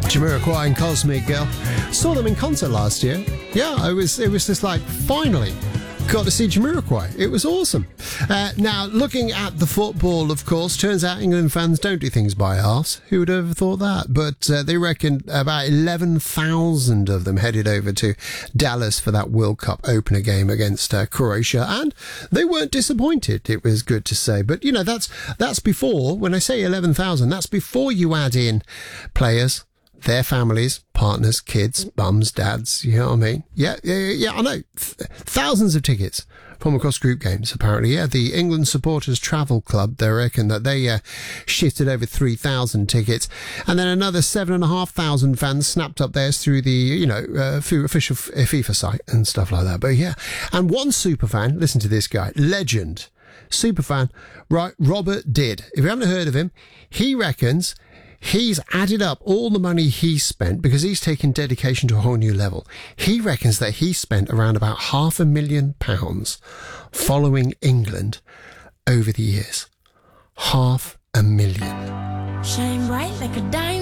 Jamiroquai and Cosmic Girl. Saw them in concert last year. Yeah, it was just like, finally got to see Jamiroquai. It was awesome. Now, looking at the football, of course, turns out England fans don't do things by halves. Who would have thought that? But they reckon about 11,000 of them headed over to Dallas for that World Cup opener game against Croatia, and they weren't disappointed. It was good to say. But, you know, that's before, when I say 11,000, that's before you add in players, their families, partners, kids, mums, dads, you know what I mean? Yeah, I know. Thousands of tickets from across group games, apparently. Yeah, the England Supporters Travel Club, they reckon that they shifted over 3,000 tickets. And then another 7,500 fans snapped up theirs through the, official FIFA site and stuff like that. But yeah, and one superfan, listen to this guy, legend, superfan, right, Robert Did. If you haven't heard of him, he reckons he's added up all the money he spent because he's taken dedication to a whole new level. He reckons that he spent around about £500,000 following England over the years. £500,000. Shine bright like a diamond.